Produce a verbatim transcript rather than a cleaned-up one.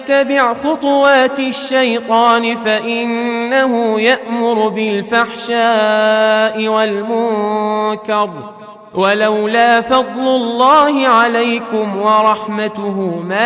يتبع خطوات الشيطان فإنه يأمر بالفحشاء والمنكر ولولا فضل الله عليكم ورحمته ما